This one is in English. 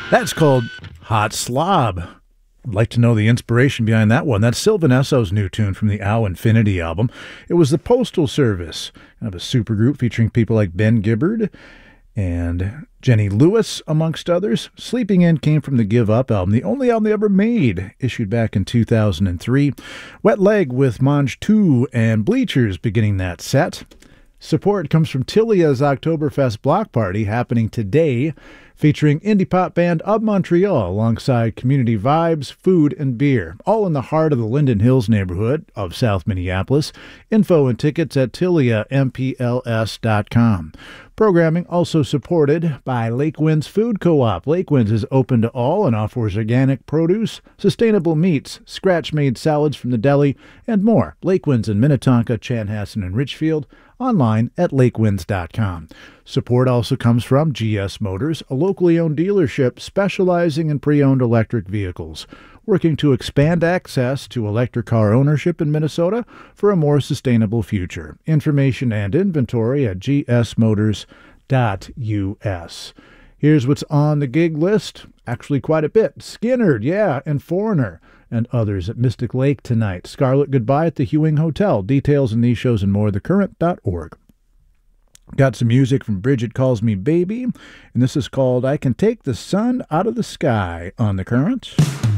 That's called Hot Slob. I'd like to know the inspiration behind that one. That's Sylvan Esso's new tune from the Owl Infinity album. It was the Postal Service, kind of a supergroup featuring people like Ben Gibbard and Jenny Lewis, amongst others. Sleeping In came from the Give Up album, the only album they ever made, issued back in 2003. Wet Leg with Monge 2 and Bleachers beginning that set. Support comes from Tilia's Oktoberfest Block Party happening today, featuring indie pop band of Montreal alongside community vibes, food, and beer, all in the heart of the Linden Hills neighborhood of South Minneapolis. Info and tickets at tiliampls.com. Programming also supported by Lake Winds Food Co-op. Lake Winds is open to all and offers organic produce, sustainable meats, scratch-made salads from the deli, and more. Lake Winds in Minnetonka, Chanhassen, and Richfield. Online at lakewinds.com. Support also comes from GS Motors, a locally owned dealership specializing in pre-owned electric vehicles, working to expand access to electric car ownership in Minnesota for a more sustainable future. Information and inventory at gsmotors.us. Here's what's on the gig list. Actually quite a bit. Skinnerd, yeah, and Foreigner, and others at Mystic Lake tonight. Scarlet Goodbye at the Hewing Hotel. Details in these shows and more, thecurrent.org. Got some music from Bridget Calls Me Baby, and this is called I Can Take the Sun Out of the Sky on The Current.